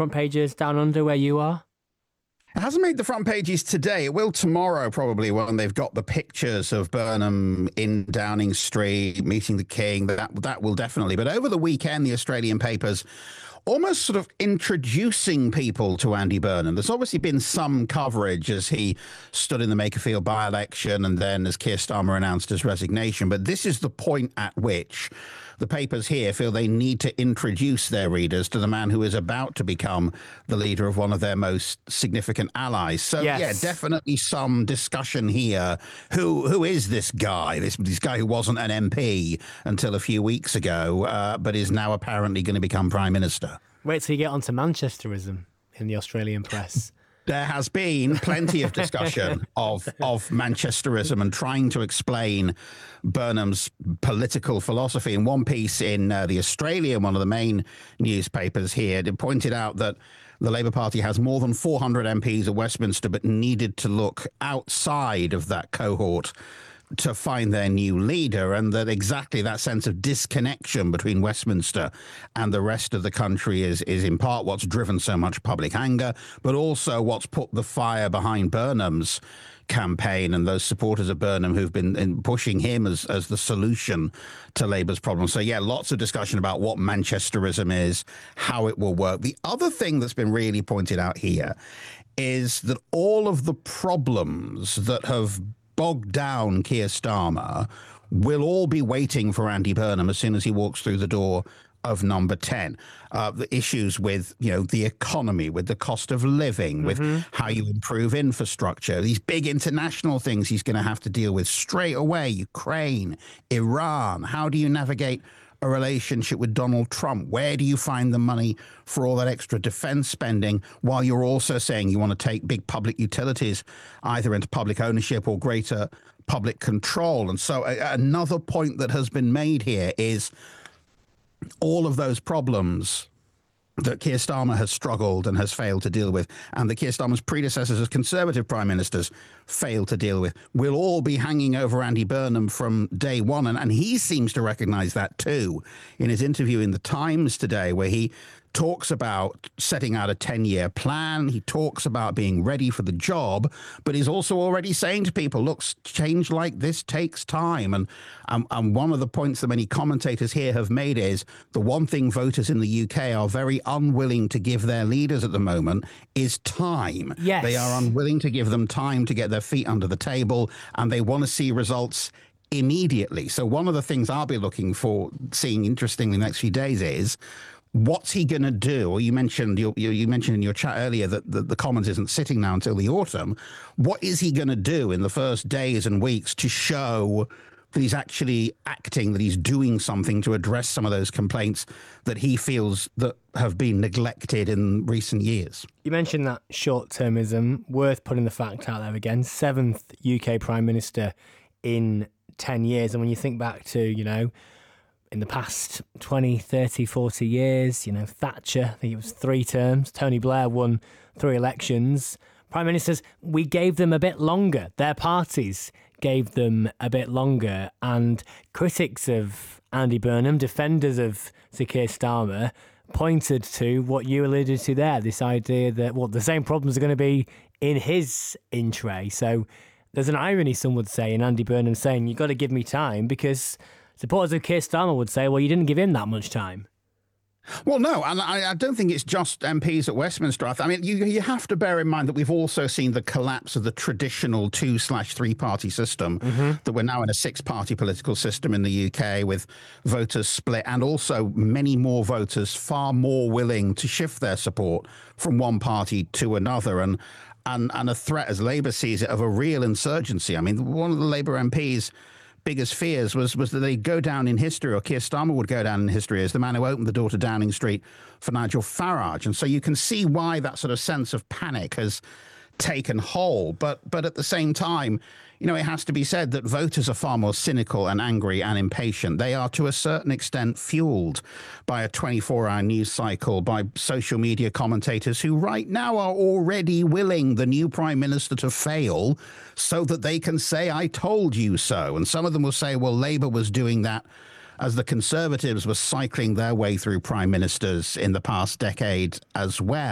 front pages down under where you are? It hasn't made the front pages today. It will tomorrow, probably, when they've got the pictures of Burnham in Downing Street meeting the King. That will definitely. But over the weekend, the Australian papers almost sort of introducing people to Andy Burnham. There's obviously been some coverage as he stood in the Makerfield by-election and then as Keir Starmer announced his resignation. But this is the point at which the papers here feel they need to introduce their readers to the man who is about to become the leader of one of their most significant allies. So, yes. Yeah, definitely some discussion here. Who is this guy? This guy who wasn't an MP until a few weeks ago, but is now apparently going to become Prime Minister. Wait till you get onto Manchesterism in the Australian press. There has been plenty of discussion of Manchesterism and trying to explain Burnham's political philosophy. In one piece in The Australian, one of the main newspapers here, it pointed out that the Labour Party has more than 400 MPs at Westminster, but needed to look outside of that cohort to find their new leader, and that exactly that sense of disconnection between Westminster and the rest of the country is in part what's driven so much public anger, but also what's put the fire behind Burnham's campaign and those supporters of Burnham who've been pushing him as the solution to Labour's problem. So, yeah, lots of discussion about what Manchesterism is, how it will work. The other thing that's been really pointed out here is that all of the problems that have bogged down Keir Starmer will all be waiting for Andy Burnham as soon as he walks through the door of number 10. The issues with, the economy, with the cost of living, with how you improve infrastructure, these big international things he's going to have to deal with straight away. Ukraine, Iran. How do you navigate a relationship with Donald Trump? Where do you find the money for all that extra defense spending while you're also saying you want to take big public utilities either into public ownership or greater public control? And so another point that has been made here is all of those problems that Keir Starmer has struggled and has failed to deal with, and that Keir Starmer's predecessors as Conservative prime ministers failed to deal with, will all be hanging over Andy Burnham from day one. And he seems to recognise that too in his interview in The Times today, where he talks about setting out a 10-year plan. He talks about being ready for the job, but he's also already saying to people, look, change like this takes time. And one of the points that many commentators here have made is the one thing voters in the UK are very unwilling to give their leaders at the moment is time. Yes. They are unwilling to give them time to get their feet under the table, and they want to see results immediately. So one of the things I'll be looking for, seeing interestingly in the next few days is, what's he going to do? Or you mentioned in your chat earlier that the Commons isn't sitting now until the autumn. What is he going to do in the first days and weeks to show that he's actually acting, that he's doing something to address some of those complaints that he feels that have been neglected in recent years? You mentioned that short-termism, worth putting the fact out there again, 7th UK Prime Minister in 10 years. And when you think back to, in the past 20, 30, 40 years, Thatcher, I think it was 3 terms. Tony Blair won 3 elections. Prime ministers, we gave them a bit longer. Their parties gave them a bit longer. And critics of Andy Burnham, defenders of Sir Keir Starmer, pointed to what you alluded to there, this idea that, the same problems are going to be in his in tray. So there's an irony, some would say, in Andy Burnham saying, you've got to give me time, because supporters of Keir Starmer would say, well, you didn't give him that much time. Well, no, and I don't think it's just MPs at Westminster. I mean, you have to bear in mind that we've also seen the collapse of the traditional 2/3 party system, that we're now in a 6-party political system in the UK with voters split, and also many more voters far more willing to shift their support from one party to another. And a threat, as Labour sees it, of a real insurgency. I mean, one of the Labour MPs' biggest fears was that they'd go down in history, or Keir Starmer would go down in history as the man who opened the door to Downing Street for Nigel Farage. And so you can see why that sort of sense of panic has taken hold. But at the same time, it has to be said that voters are far more cynical and angry and impatient. They are, to a certain extent, fueled by a 24-hour news cycle, by social media commentators who right now are already willing the new prime minister to fail so that they can say, I told you so. And some of them will say, well, Labour was doing that as the Conservatives were cycling their way through prime ministers in the past decade as well.